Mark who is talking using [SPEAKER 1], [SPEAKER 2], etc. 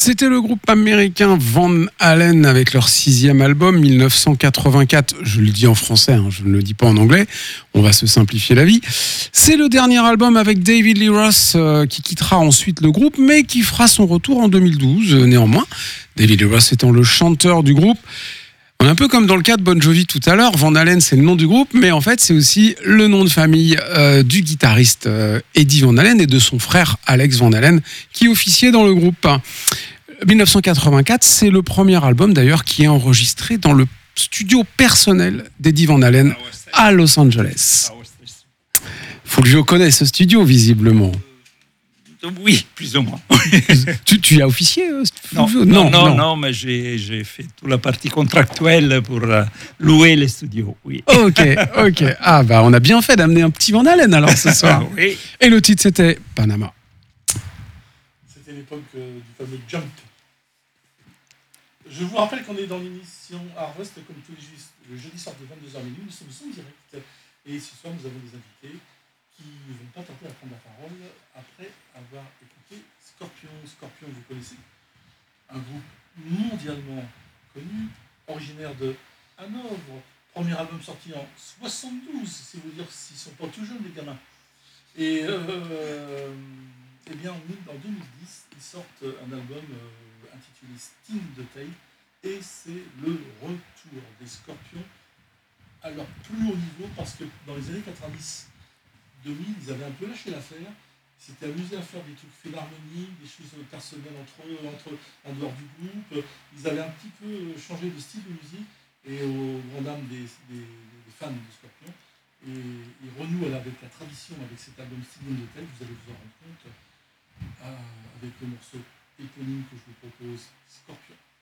[SPEAKER 1] C'était le groupe américain Van Halen avec leur 6e album 1984. Je le dis en français, je ne le dis pas en anglais. On va se simplifier la vie. C'est le dernier album avec David Lee Roth qui quittera ensuite le groupe, mais qui fera son retour en 2012 néanmoins. David Lee Roth étant le chanteur du groupe. On est un peu comme dans le cas de Bon Jovi tout à l'heure. Van Halen, c'est le nom du groupe, mais en fait, c'est aussi le nom de famille du guitariste Eddie Van Halen et de son frère Alex Van Halen, qui officiait dans le groupe. 1984, c'est le premier album d'ailleurs qui est enregistré dans le studio personnel d'Eddie Van Halen à Los Angeles. Faut que je connaisse ce studio, visiblement.
[SPEAKER 2] Oui, plus ou moins.
[SPEAKER 1] Tu y as officié
[SPEAKER 2] non, mais j'ai fait toute la partie contractuelle pour louer les studios, oui.
[SPEAKER 1] Ok. Ah bah on a bien fait d'amener un petit Van Halen alors ce soir.
[SPEAKER 2] Oui.
[SPEAKER 1] Et le titre c'était Panama.
[SPEAKER 3] C'était l'époque du fameux Jump. Je vous rappelle qu'on est dans l'émission Harvest comme tous le jeudi soir de 22h minuit. Nous sommes en direct et ce soir nous avons des invités qui ne vont pas tarder à prendre la parole après avoir écouté Scorpion. Scorpion, vous connaissez, un groupe mondialement connu, originaire de Hanovre. Premier album sorti en 72, c'est vous dire s'ils ne sont pas tout jeunes les gamins. Et bien en 2010, ils sortent un album intitulé Sting the Tape, et c'est le retour des Scorpions à leur plus haut niveau, parce que dans les années 90-2000, ils avaient un peu lâché l'affaire, ils s'étaient amusés à faire des trucs philharmoniques, des choses personnelles en dehors du groupe, ils avaient un petit peu changé de style de musique, et au grand dam des fans de Scorpions, et ils renouent avec la tradition, avec cet album Sting the Tape, vous allez vous en rendre compte, avec le morceau éponyme que je vous propose, Scorpion.